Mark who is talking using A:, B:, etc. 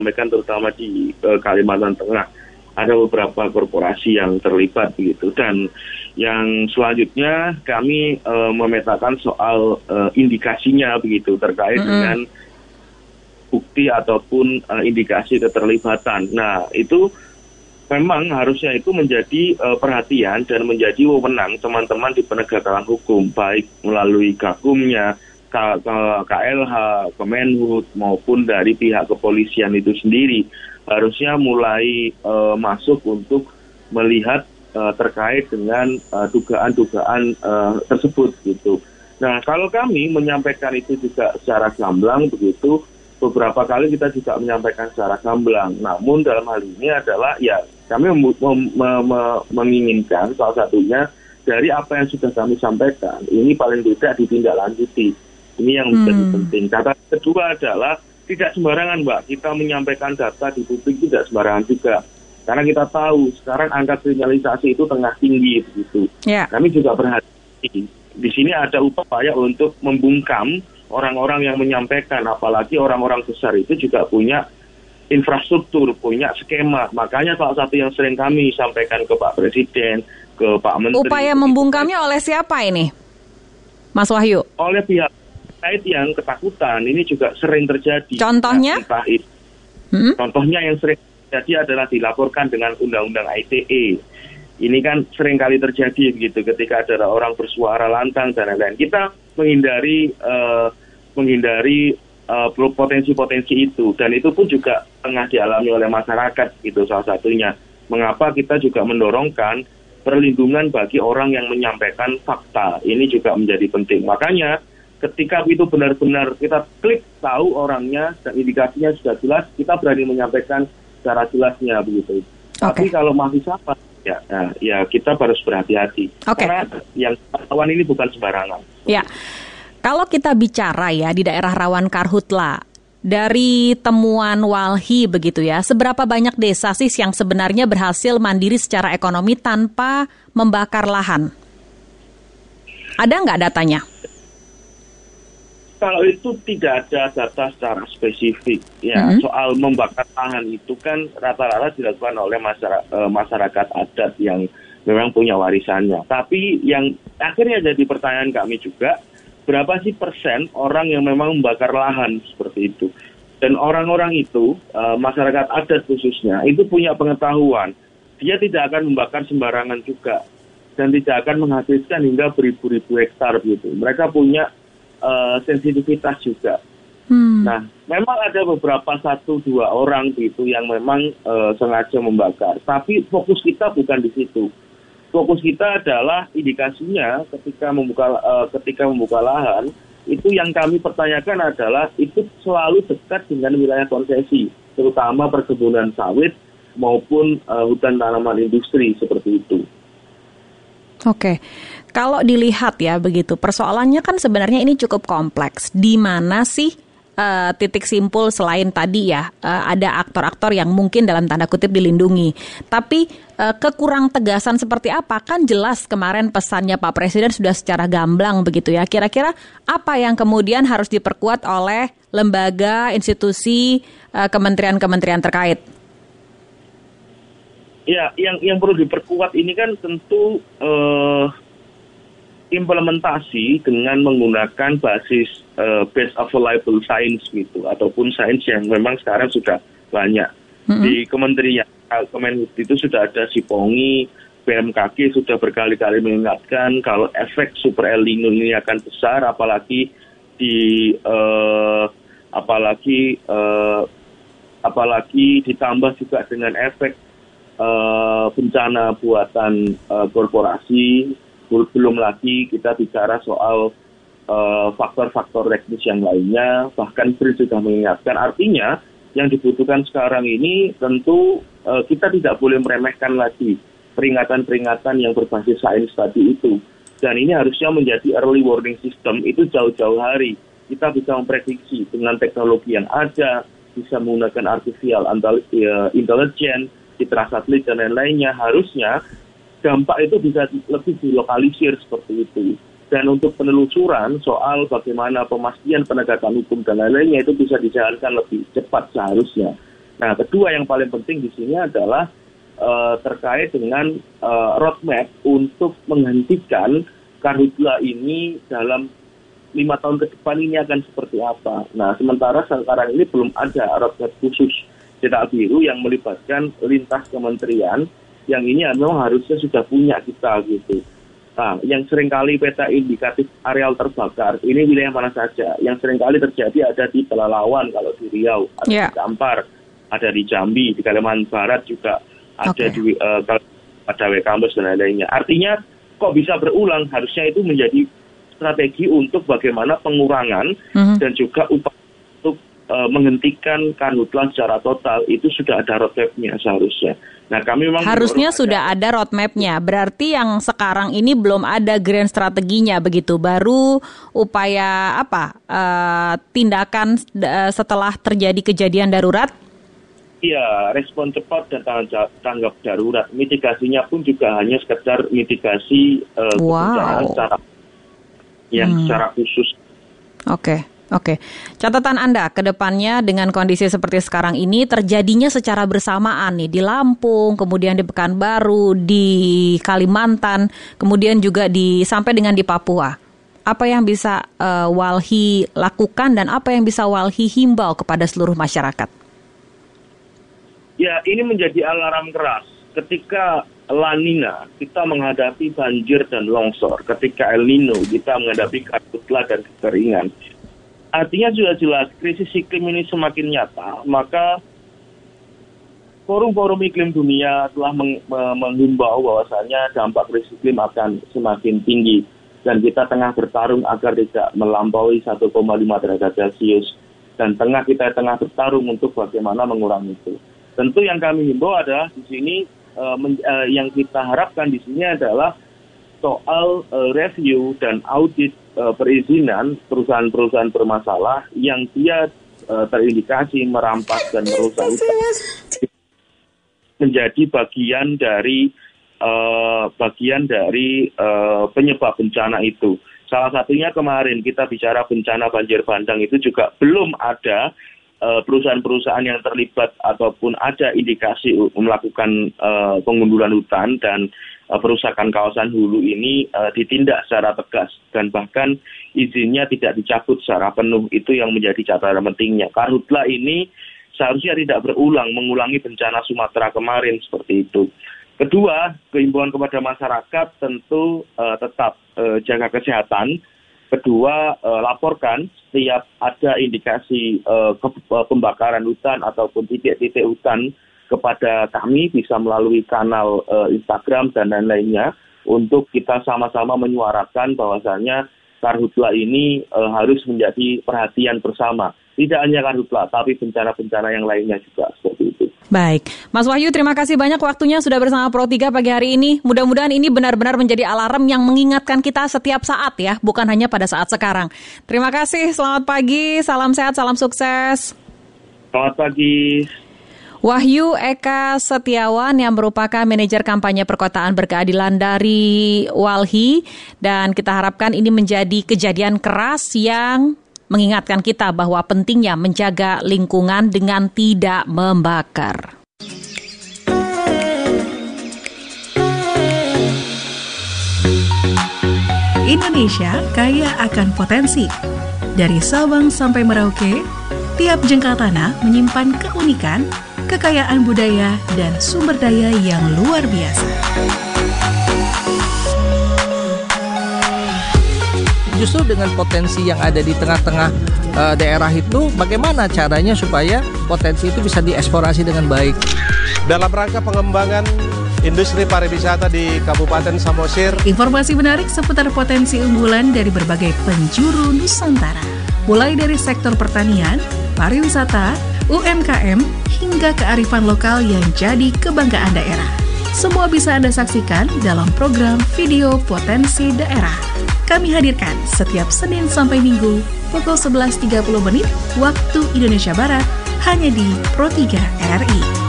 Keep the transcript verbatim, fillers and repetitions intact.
A: sampaikan terutama di uh, Kalimantan Tengah ada beberapa korporasi yang terlibat begitu. Dan yang selanjutnya kami uh, memetakan soal uh, indikasinya begitu terkait mm-hmm. dengan bukti ataupun uh, indikasi keterlibatan. Nah, itu memang harusnya itu menjadi uh, perhatian dan menjadi wewenang teman-teman di penegakan hukum, baik melalui Gakumnya, K- K- KLH, Kemenhub maupun dari pihak kepolisian itu sendiri. Harusnya mulai uh, masuk untuk melihat uh, terkait dengan uh, dugaan-dugaan uh, tersebut gitu. Nah, kalau kami menyampaikan itu juga secara gamblang begitu, beberapa kali kita juga menyampaikan secara gamblang. Namun dalam hal ini adalah ya kami mem- mem- mem- menginginkan salah satunya dari apa yang sudah kami sampaikan ini paling tidak ditindaklanjuti. Ini yang menjadi hmm. penting. Kata kedua adalah tidak sembarangan, Mbak. Kita menyampaikan data di publik tidak sembarangan juga. Karena kita tahu sekarang angka kriminalisasi itu tengah tinggi begitu. Yeah. Kami juga berhati-hati. Di sini ada upaya untuk membungkam orang-orang yang menyampaikan, apalagi orang-orang besar itu juga punya infrastruktur, punya skema. Makanya salah satu yang sering kami sampaikan ke Pak Presiden, ke Pak Menteri.
B: Upaya membungkamnya oleh siapa ini, Mas Wahyu?
A: Oleh pihak terkait yang ketakutan. Ini juga sering terjadi.
B: Contohnya?
A: Nah, hmm? Contohnya yang sering terjadi adalah dilaporkan dengan Undang-Undang I T E. Ini kan sering kali terjadi begitu ketika ada orang bersuara lantang dan lain-lain. Kita menghindari uh, menghindari uh, potensi-potensi itu, dan itu pun juga tengah dialami oleh masyarakat itu salah satunya. Mengapa kita juga mendorongkan perlindungan bagi orang yang menyampaikan fakta. Ini juga menjadi penting. Makanya ketika itu benar-benar kita klik tahu orangnya dan indikasinya sudah jelas, kita berani menyampaikan secara jelasnya begitu. Okay. Tapi kalau masih sama, ya, nah, ya kita harus berhati-hati. Okay. Karena yang rawan ini bukan sembarangan.
B: Ya, kalau kita bicara ya di daerah rawan karhutla, dari temuan Walhi begitu ya, seberapa banyak desa sih yang sebenarnya berhasil mandiri secara ekonomi tanpa membakar lahan? Ada nggak datanya?
A: Kalau itu tidak ada data secara spesifik, ya mm-hmm. soal membakar lahan itu kan rata-rata dilakukan oleh masyarakat, masyarakat adat yang memang punya warisannya. Tapi yang akhirnya jadi pertanyaan kami juga, berapa sih persen orang yang memang membakar lahan seperti itu? Dan orang-orang itu, masyarakat adat khususnya, itu punya pengetahuan. Dia tidak akan membakar sembarangan juga, dan tidak akan menghabiskan hingga beribu-ribu hektar gitu. Mereka punya Uh, sensitivitas juga. Hmm. Nah, memang ada beberapa satu dua orang gitu yang memang uh, sengaja membakar. Tapi fokus kita bukan di situ. Fokus kita adalah indikasinya ketika membuka uh, ketika membuka lahan itu yang kami pertanyakan adalah itu selalu dekat dengan wilayah konsesi, terutama perkebunan sawit maupun uh, hutan tanaman industri seperti itu.
B: Oke, kalau dilihat ya begitu, persoalannya kan sebenarnya ini cukup kompleks. Di mana sih uh, titik simpul selain tadi ya uh, ada aktor-aktor yang mungkin dalam tanda kutip dilindungi. Tapi uh, kekurang tegasan seperti apa? Kan jelas kemarin pesannya Pak Presiden sudah secara gamblang begitu ya. Kira-kira apa yang kemudian harus diperkuat oleh lembaga, institusi, uh, kementerian-kementerian terkait?
A: Ya, yang yang perlu diperkuat ini kan tentu uh, implementasi dengan menggunakan basis uh, base available science gitu, ataupun sains yang memang sekarang sudah banyak. Mm-hmm. Di Kementerian Kemenhub itu sudah ada SIPONGI, B M K G sudah berkali-kali mengingatkan kalau efek super El Nino ini akan besar, apalagi di uh, apalagi uh, apalagi ditambah juga dengan efek Uh, bencana buatan uh, korporasi, belum lagi kita bicara soal uh, faktor-faktor teknis yang lainnya, bahkan B R I sudah mengingatkan. Artinya yang dibutuhkan sekarang ini tentu uh, kita tidak boleh meremehkan lagi peringatan-peringatan yang berbasis sains tadi itu. Dan ini harusnya menjadi early warning system, itu jauh-jauh hari. Kita bisa memprediksi dengan teknologi yang ada, bisa menggunakan artificial intelligence, citra satelit dan lain-lainnya, harusnya dampak itu bisa lebih dilokalisir seperti itu. Dan untuk penelusuran soal bagaimana pemastian penegakan hukum dan lain-lainnya itu bisa dijalankan lebih cepat seharusnya. Nah, kedua yang paling penting di sini adalah uh, terkait dengan uh, roadmap untuk menghentikan karhutla ini dalam lima tahun ke depan ini akan seperti apa. Nah, sementara sekarang ini belum ada roadmap khusus cetak biru yang melibatkan lintas kementerian, yang ini memang harusnya sudah punya kita gitu. Nah, yang seringkali peta indikatif areal terbakar, ini wilayah mana saja? Yang seringkali terjadi ada di Pelalawan, kalau di Riau, ada yeah. di Kampar, ada di Jambi, di Kalimantan Barat juga ada okay. di uh, ada W Kampus dan lain-lainnya. Artinya, kok bisa berulang? Harusnya itu menjadi strategi untuk bagaimana pengurangan mm-hmm. dan juga upaya untuk uh, menghentikan karhutla secara total. Itu sudah ada roadmap-nya seharusnya. Nah, kami memang
B: harusnya sudah ada roadmap-nya. Berarti yang sekarang ini belum ada grand strateginya begitu. Baru upaya apa? Uh, tindakan uh, setelah terjadi kejadian darurat.
A: Iya, respon cepat dan tanggap darurat. Mitigasinya pun juga hanya sekedar mitigasi uh,
B: wow.
A: secara yang hmm. secara khusus.
B: Oke, okay, oke. Okay. Catatan Anda ke depannya dengan kondisi seperti sekarang ini terjadinya secara bersamaan nih di Lampung, kemudian di Pekanbaru, di Kalimantan, kemudian juga di sampai dengan di Papua. Apa yang bisa uh, Walhi lakukan dan apa yang bisa Walhi himbau kepada seluruh masyarakat?
A: Ya, ini menjadi alarm keras. Ketika La Nina, kita menghadapi banjir dan longsor. Ketika El Nino, kita menghadapi karhutla dan kekeringan. Artinya sudah jelas, krisis iklim ini semakin nyata, maka forum-forum iklim dunia telah meng- menghimbau bahwasanya dampak krisis iklim akan semakin tinggi. Dan kita tengah bertarung agar tidak melampaui satu koma lima derajat Celcius. Dan tengah kita tengah bertarung untuk bagaimana mengurangi itu. Tentu yang kami himbau adalah di sini, Uh, men, uh, yang kita harapkan di sini adalah soal uh, review dan audit uh, perizinan perusahaan-perusahaan bermasalah yang dia uh, terindikasi merampas dan merusak hutan menjadi bagian dari uh, bagian dari uh, penyebab bencana itu. Salah satunya kemarin kita bicara bencana banjir bandang itu juga belum ada perusahaan-perusahaan yang terlibat ataupun ada indikasi melakukan uh, pengundulan hutan dan uh, perusakan kawasan hulu ini uh, ditindak secara tegas dan bahkan izinnya tidak dicabut secara penuh. Itu yang menjadi catatan pentingnya. Karhutla ini seharusnya tidak berulang, mengulangi bencana Sumatera kemarin seperti itu. Kedua, kehimbauan kepada masyarakat tentu uh, tetap uh, jaga kesehatan. Kedua, uh, laporkan setiap ada indikasi uh, ke- pembakaran hutan ataupun titik-titik hutan kepada kami, bisa melalui kanal uh, Instagram dan lain-lainnya, untuk kita sama-sama menyuarakan bahwasanya karhutla ini uh, harus menjadi perhatian bersama. Tidak hanya karhutla, tapi bencana-bencana yang lainnya juga seperti itu.
B: Baik, Mas Wahyu, terima kasih banyak waktunya sudah bersama Pro tiga pagi hari ini. Mudah-mudahan ini benar-benar menjadi alarm yang mengingatkan kita setiap saat ya, bukan hanya pada saat sekarang. Terima kasih, selamat pagi, salam sehat, salam sukses.
A: Selamat pagi.
B: Wahyu Eka Setiawan yang merupakan manajer kampanye perkotaan berkeadilan dari Walhi, dan kita harapkan ini menjadi kejadian keras yang mengingatkan kita bahwa pentingnya menjaga lingkungan dengan tidak membakar.
C: Indonesia kaya akan potensi. Dari Sabang sampai Merauke, tiap jengkal tanah menyimpan keunikan, kekayaan budaya, dan sumber daya yang luar biasa.
D: Justru dengan potensi yang ada di tengah-tengah uh, daerah itu, bagaimana caranya supaya potensi itu bisa dieksplorasi dengan baik?
E: Dalam rangka pengembangan industri pariwisata di Kabupaten Samosir.
C: Informasi menarik seputar potensi unggulan dari berbagai penjuru Nusantara. Mulai dari sektor pertanian, pariwisata, U M K M, hingga kearifan lokal yang jadi kebanggaan daerah. Semua bisa Anda saksikan dalam program Video Potensi Daerah. Kami hadirkan setiap Senin sampai Minggu pukul sebelas tiga puluh menit waktu Indonesia Barat hanya di Pro tiga R R I.